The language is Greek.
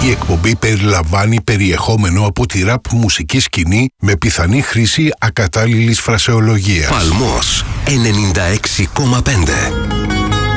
Η εκπομπή περιλαμβάνει περιεχόμενο από τη ραπ μουσική σκηνή με πιθανή χρήση ακατάλληλης φρασεολογίας. Παλμός 96,5.